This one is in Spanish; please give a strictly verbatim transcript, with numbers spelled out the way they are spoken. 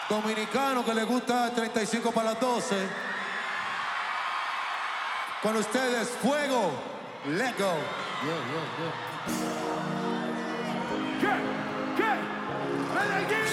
dominicano que le gusta treinta y cinco para las doce. Con ustedes, Fuego, let go. Yeah, yeah, yeah. ¿Qué? ¿Qué?